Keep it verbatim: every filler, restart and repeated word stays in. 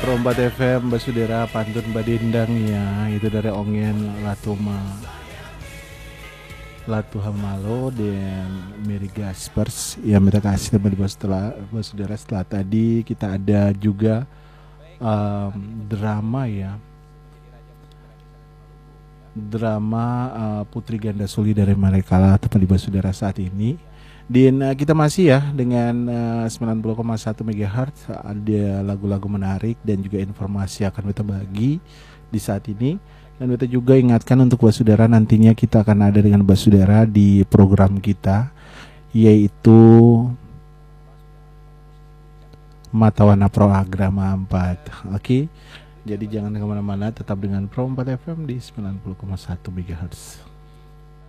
Rombat F M Basudera pantun badindang ya, itu dari Ongen Latuma Latu Hamalo dan Mary Gaspers ya. Terima kasih teman-teman. Setelah Basudera, setelah tadi kita ada juga um, drama ya, drama uh, Putri Ganda Suli dari Malekala teman di Basudera saat ini. Dan uh, kita masih ya dengan uh, sembilan puluh koma satu megahertz, ada lagu-lagu menarik dan juga informasi akan kita bagi di saat ini. Dan kita juga ingatkan untuk Basudera, nantinya kita akan ada dengan Basudera di program kita, yaitu Mata Warna Pro Agrama empat. Oke, jadi jangan kemana-mana, tetap dengan Pro empat F M di sembilan puluh koma satu megahertz.